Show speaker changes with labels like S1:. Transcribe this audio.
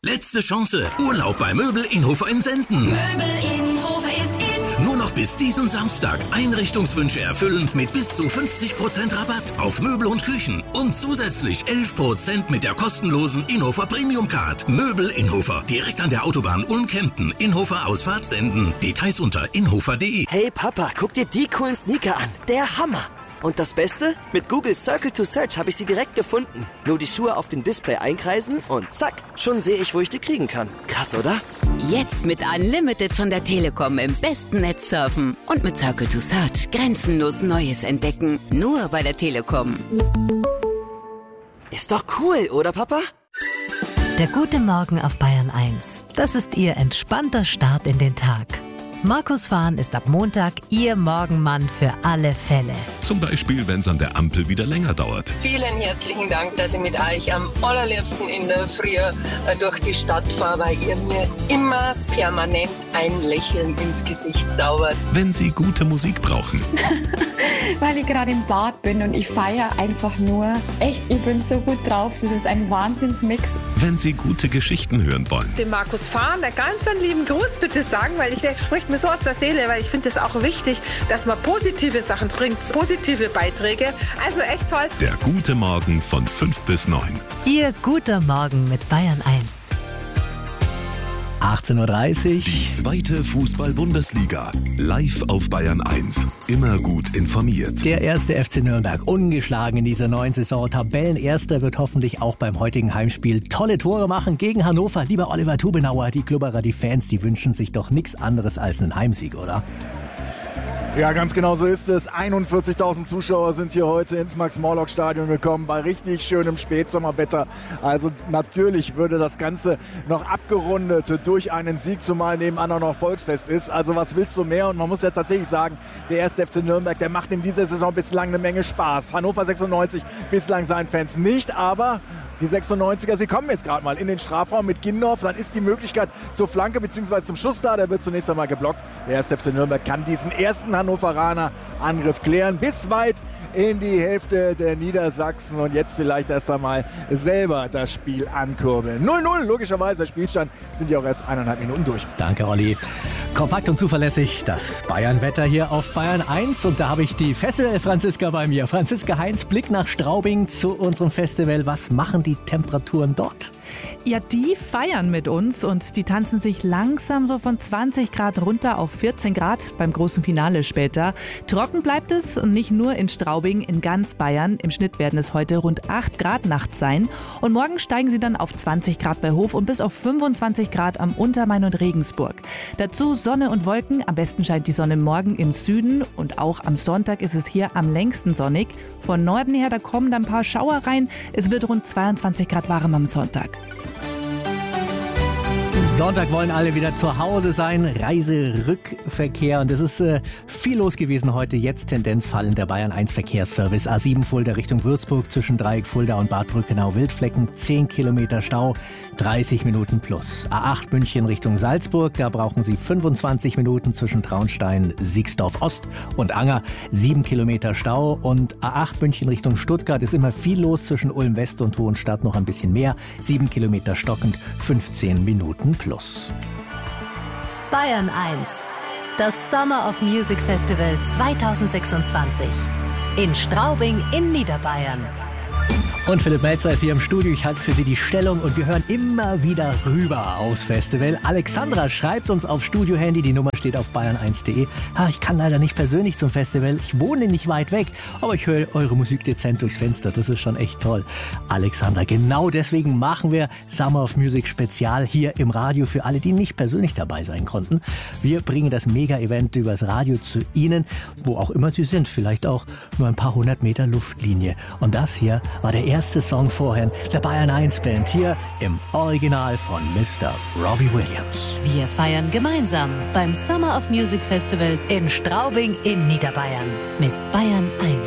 S1: Letzte Chance. Urlaub bei Möbel Inhofer in Senden.
S2: Möbel Inhofer ist in.
S1: Nur noch bis diesen Samstag. Einrichtungswünsche erfüllen mit bis zu 50% Rabatt auf Möbel und Küchen. Und zusätzlich 11% mit der kostenlosen Inhofer Premium Card. Möbel Inhofer. Direkt an der Autobahn Ulm-Kempten. Inhofer Ausfahrt Senden. Details unter inhofer.de.
S3: Hey Papa, guck dir die coolen Sneaker an. Der Hammer. Und das Beste? Mit Google Circle to Search habe ich sie direkt gefunden. Nur die Schuhe auf dem Display einkreisen und zack, schon sehe ich, wo ich die kriegen kann. Krass, oder?
S4: Jetzt mit Unlimited von der Telekom im besten Netz surfen. Und mit Circle to Search grenzenlos Neues entdecken. Nur bei der Telekom.
S3: Ist doch cool, oder Papa?
S5: Der gute Morgen auf Bayern 1. Das ist Ihr entspannter Start in den Tag. Markus Fahn ist ab Montag Ihr Morgenmann für alle Fälle.
S6: Zum Beispiel, wenn es an der Ampel wieder länger dauert.
S7: Vielen herzlichen Dank, dass ich mit euch am allerliebsten in der Früh durch die Stadt fahre, weil ihr mir immer permanent ein Lächeln ins Gesicht zaubert.
S6: Wenn Sie gute Musik brauchen.
S8: Weil ich gerade im Bad bin und ich feiere einfach nur. Echt, ich bin so gut drauf. Das ist ein Wahnsinnsmix.
S6: Wenn Sie gute Geschichten hören wollen.
S9: Dem Markus Fahn ganz einen lieben Gruß bitte sagen, weil der spricht mir so aus der Seele, weil ich finde es auch wichtig, dass man positive Sachen bringt, positive Beiträge. Also echt toll.
S6: Der gute Morgen von 5 bis 9.
S5: Ihr guter Morgen mit Bayern 1.
S10: 18.30 Uhr.
S6: Die zweite Fußball-Bundesliga. Live auf Bayern 1. Immer gut informiert.
S10: Der erste FC Nürnberg ungeschlagen in dieser neuen Saison. Tabellenerster wird hoffentlich auch beim heutigen Heimspiel tolle Tore machen gegen Hannover. Lieber Oliver Tubenauer, die Klubberer, die Fans, die wünschen sich doch nichts anderes als einen Heimsieg, oder?
S11: Ja, ganz genau so ist es. 41.000 Zuschauer sind hier heute ins Max-Morlock-Stadion gekommen bei richtig schönem Spätsommerwetter. Also natürlich würde das Ganze noch abgerundet durch einen Sieg, zumal nebenan auch noch Volksfest ist. Also was willst du mehr? Und man muss ja tatsächlich sagen, der erste FC Nürnberg, der macht in dieser Saison bislang eine Menge Spaß. Hannover 96 bislang seinen Fans nicht, aber die 96er, sie kommen jetzt gerade mal in den Strafraum mit Gindorf. Dann ist die Möglichkeit zur Flanke bzw. zum Schuss da. Der wird zunächst einmal geblockt. Der erste FC Nürnberg kann diesen ersten Hannoveraner Angriff klären. Bis weit in die Hälfte der Niedersachsen und jetzt vielleicht erst einmal selber das Spiel ankurbeln. 0-0, logischerweise, der Spielstand sind ja auch erst 1,5 Minuten durch.
S10: Danke, Olli. Kompakt und zuverlässig das Bayern-Wetter hier auf Bayern 1 und da habe ich die Festival-Franziska bei mir. Franziska Heinz, Blick nach Straubing zu unserem Festival. Was machen die Temperaturen dort?
S12: Ja, die feiern mit uns und die tanzen sich langsam so von 20 Grad runter auf 14 Grad beim großen Finale später. Trocken bleibt es und nicht nur in Straubing, in ganz Bayern. Im Schnitt werden es heute rund 8 Grad nachts sein und morgen steigen sie dann auf 20 Grad bei Hof und bis auf 25 Grad am Untermain und Regensburg. Dazu Sonne und Wolken, am besten scheint die Sonne morgen im Süden und auch am Sonntag ist es hier am längsten sonnig. Von Norden her, da kommen dann ein paar Schauer rein. Es wird rund 22 Grad warm am Sonntag.
S10: Sonntag wollen alle wieder zu Hause sein, Reiserückverkehr und es ist viel los gewesen heute. Jetzt Tendenz fallend der Bayern 1 Verkehrsservice. A7 Fulda Richtung Würzburg zwischen Dreieck Fulda und Bad Brückenau-Wildflecken 10 Kilometer Stau, 30 Minuten plus. A8 München Richtung Salzburg, da brauchen Sie 25 Minuten zwischen Traunstein, Siegsdorf Ost und Anger, 7 Kilometer Stau und A8 München Richtung Stuttgart ist immer viel los zwischen Ulm West und Hohenstadt noch ein bisschen mehr, 7 Kilometer stockend, 15 Minuten plus.
S5: Bayern 1. Das Summer of Music Festival 2026. In Straubing in Niederbayern.
S10: Und Philipp Melzer ist hier im Studio. Ich halte für Sie die Stellung und wir hören immer wieder rüber aufs Festival. Alexandra schreibt uns auf Studio-Handy, die Nummer steht auf bayern1.de. Ich kann leider nicht persönlich zum Festival, ich wohne nicht weit weg, aber ich höre eure Musik dezent durchs Fenster. Das ist schon echt toll. Alexandra, genau deswegen machen wir Summer of Music Spezial hier im Radio für alle, die nicht persönlich dabei sein konnten. Wir bringen das Mega-Event übers Radio zu Ihnen, wo auch immer Sie sind. Vielleicht auch nur ein paar 100 Meter Luftlinie. Und das hier war der erste Song vorher der Bayern 1 Band hier im Original von Mr. Robbie Williams.
S5: Wir feiern gemeinsam beim Summer of Music Festival in Straubing in Niederbayern mit Bayern 1.